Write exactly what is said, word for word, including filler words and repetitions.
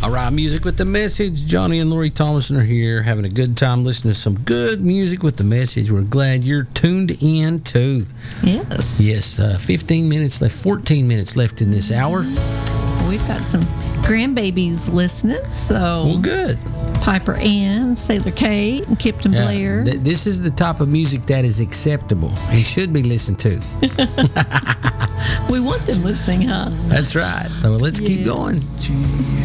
All right, Music with the Message. Johnny and Lori Thomason are here having a good time listening to some good music with the message. We're glad you're tuned in too. Yes. Yes, uh, fifteen minutes left, fourteen minutes left in this hour. We've got some grandbabies listening, so. Well, good. Piper Ann, Sailor Kate, and Kipton Yeah, Blair. th- this is the type of music that is acceptable and should be listened to. We want them listening, huh? That's right. So let's keep Yes. going.